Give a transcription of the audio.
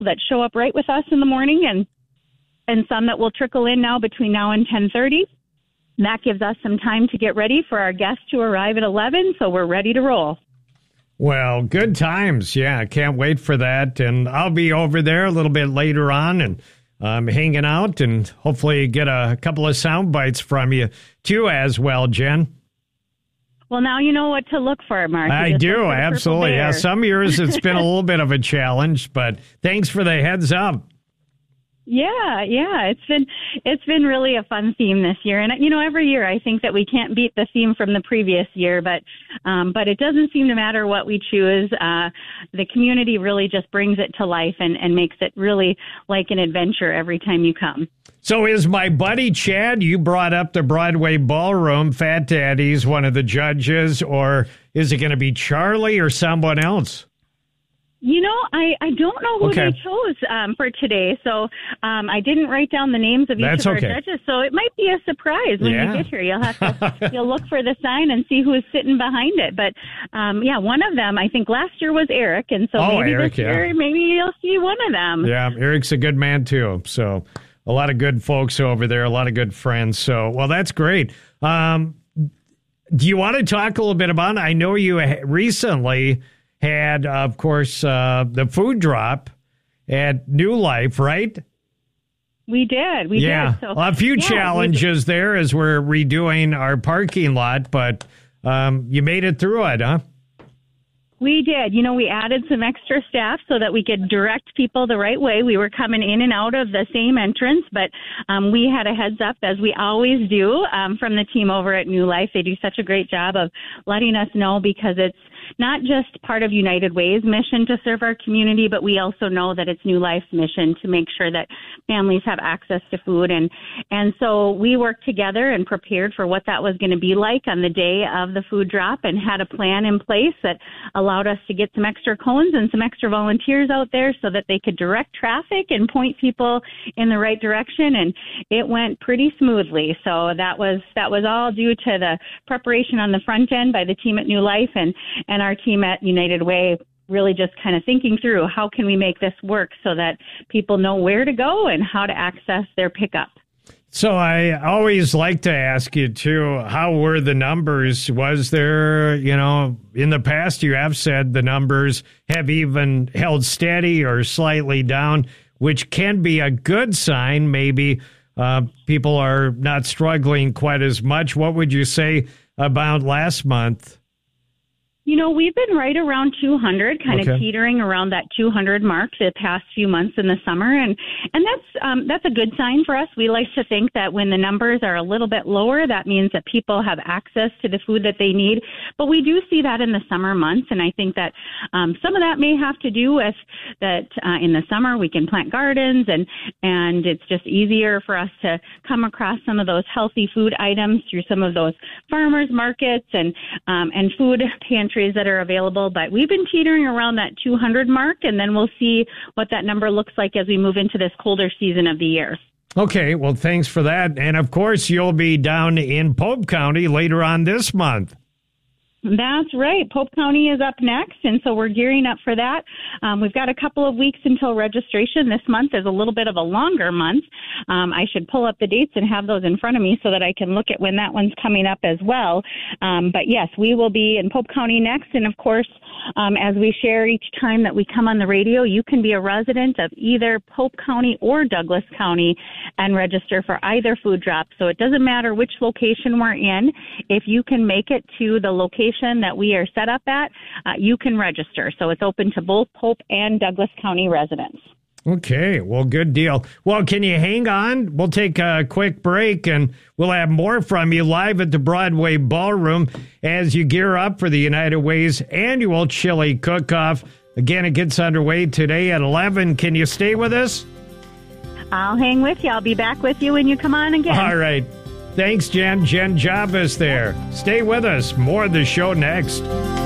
that show up right with us in the morning and some that will trickle in now between now and 10:30. That gives us some time to get ready for our guests to arrive at 11, so we're ready to roll. Well, good times. Yeah, can't wait for that. And I'll be over there a little bit later on and hanging out and hopefully get a couple of sound bites from you too as well, Jen. Well, now you know what to look for, Mark. I do, absolutely. Yeah, some years it's been a little bit of a challenge, but thanks for the heads up. Yeah, it's been really a fun theme this year, and every year I think that we can't beat the theme from the previous year, but it doesn't seem to matter what we choose. The community really just brings it to life and makes it really like an adventure every time you come. So is my buddy Chad, you brought up the Broadway Ballroom, Fat Daddy's one of the judges, or is it going to be Charlie or someone else? I don't know who they chose for today, so I didn't write down the names of each of our judges, so it might be a surprise when you get here. You'll have to you'll look for the sign and see who is sitting behind it. But one of them, I think last year was Eric, and so maybe Eric, this year maybe you'll see one of them. Yeah, Eric's a good man too. So a lot of good folks over there, a lot of good friends. So well, that's great. Do you want to talk a little bit about it? I know you recently had, of course, the food drop at New Life, right? We did. We did. So, a few challenges there as we're redoing our parking lot, but you made it through it, huh? We did. We added some extra staff so that we could direct people the right way. We were coming in and out of the same entrance, but we had a heads up, as we always do, from the team over at New Life. They do such a great job of letting us know, because it's not just part of United Way's mission to serve our community, but we also know that it's New Life's mission to make sure that families have access to food. And so we worked together and prepared for what that was going to be like on the day of the food drop, and had a plan in place that allowed us to get some extra cones and some extra volunteers out there so that they could direct traffic and point people in the right direction. And it went pretty smoothly. So that was all due to the preparation on the front end by the team at New Life and our team at United Way, really just kind of thinking through how can we make this work so that people know where to go and how to access their pickup. So I always like to ask you, too, how were the numbers? Was there, in the past you have said the numbers have even held steady or slightly down, which can be a good sign. Maybe people are not struggling quite as much. What would you say about last month? We've been right around 200, kind of teetering around that 200 mark the past few months in the summer. And that's a good sign for us. We like to think that when the numbers are a little bit lower, that means that people have access to the food that they need. But we do see that in the summer months. And I think that some of that may have to do with that in the summer we can plant gardens and it's just easier for us to come across some of those healthy food items through some of those farmers markets and food pantries that are available. But we've been teetering around that 200 mark, and then we'll see what that number looks like as we move into this colder season of the year. Okay, well, thanks for that. And of course, you'll be down in Pope County later on this month. That's right. Pope County is up next, and so we're gearing up for that. We've got a couple of weeks until registration. This month is a little bit of a longer month. I should pull up the dates and have those in front of me so that I can look at when that one's coming up as well. But yes, we will be in Pope County next, and of course, as we share each time that we come on the radio, you can be a resident of either Pope County or Douglas County and register for either food drop. So it doesn't matter which location we're in. If you can make it to the location that we are set up at, you can register. So it's open to both Pope and Douglas County residents. Okay, well, good deal. Well, can you hang on? We'll take a quick break, and we'll have more from you live at the Broadway Ballroom as you gear up for the United Way's annual chili cook-off. Again, it gets underway today at 11. Can you stay with us? I'll hang with you. I'll be back with you when you come on again. All right. Thanks, Jen. Jen Jabas there. Stay with us. More of the show next.